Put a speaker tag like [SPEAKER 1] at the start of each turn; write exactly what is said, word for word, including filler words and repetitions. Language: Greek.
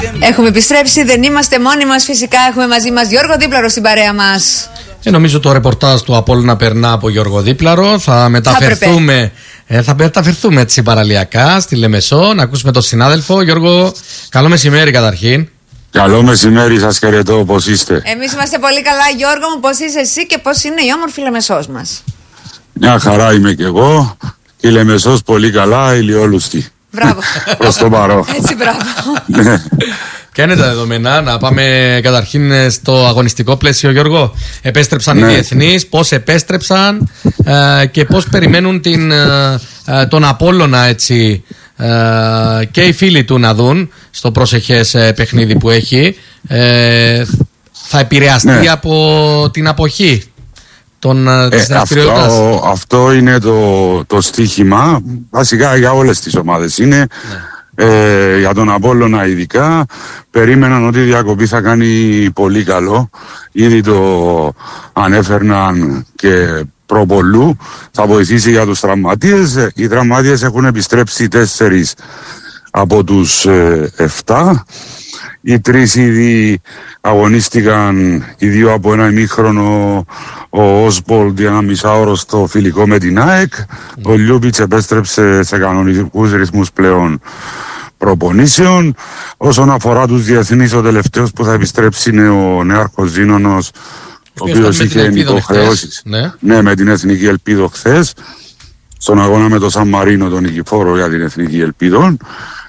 [SPEAKER 1] Έχουμε επιστρέψει, δεν είμαστε μόνοι μας. Φυσικά έχουμε μαζί μας Γιώργο Δίπλαρο στην παρέα μας.
[SPEAKER 2] Ε, νομίζω το ρεπορτάζ του Απόλλωνα περνά από Γιώργο Δίπλαρο. Θα μεταφερθούμε, θα, ε, θα μεταφερθούμε έτσι παραλιακά στη Λεμεσό να ακούσουμε τον συνάδελφο. Γιώργο, καλό μεσημέρι καταρχήν.
[SPEAKER 3] Καλό μεσημέρι, σας χαιρετώ, πώς είστε?
[SPEAKER 1] Εμείς είμαστε πολύ καλά, Γιώργο μου. Πώς είσαι εσύ και πώς είναι η όμορφη Λεμεσός μας?
[SPEAKER 3] Μια χαρά είμαι κι εγώ. Η Λεμεσός πολύ καλά, ηλιόλουστη.
[SPEAKER 1] Μπράβο.
[SPEAKER 3] Προς το παρόν.
[SPEAKER 1] Έτσι, μπράβο.
[SPEAKER 2] Ποια είναι τα δεδομένα, να πάμε καταρχήν στο αγωνιστικό πλαίσιο, Γιώργο? Επέστρεψαν ναι. οι διεθνείς, πώς επέστρεψαν ε, και πώς περιμένουν την, ε, τον Απόλλωνα έτσι, ε, και οι φίλοι του να δουν στο προσεχές ε, παιχνίδι που έχει. Ε, θα επηρεαστεί ναι. από την αποχή των, ε, της δραστηριότητας.
[SPEAKER 3] Αυτό, αυτό είναι το, το στοίχημα, βασικά για όλες τις ομάδες είναι. Ναι. Ε, για τον Απόλλωνα ειδικά περίμεναν ότι η διακοπή θα κάνει πολύ καλό. Ήδη το ανέφερναν και προπολού. Θα βοηθήσει για τους τραυματίες. Οι τραυματίες έχουν επιστρέψει τέσσερις από τους ε, εφτά. Οι τρεις ήδη αγωνίστηκαν, οι δύο από ένα ημίχρονο, ο Όσμπολντ για ένα μισάωρο στο φιλικό με την ΑΕΚ. Mm. Ο Λιούμπιτς επέστρεψε σε κανονικούς ρυθμούς πλέον προπονήσεων. Όσον αφορά τους διεθνείς, ο τελευταίος που θα επιστρέψει είναι ο Νέαρχος Ζήνωνος, ο οποίος είχε υποχρεώσεις ναι. ναι, με την Εθνική Ελπίδο χθες, στον αγώνα με το Σαν Μαρίνο τον νικηφόρο για την Εθνική Ελπίδο.